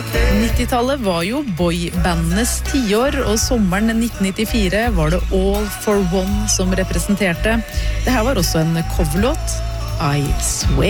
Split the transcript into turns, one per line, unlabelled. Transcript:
90-tallet var jo boybandenes tiår, og sommeren 1994 var det All for One som representerte. Det her var også en coverlåt, I Swear.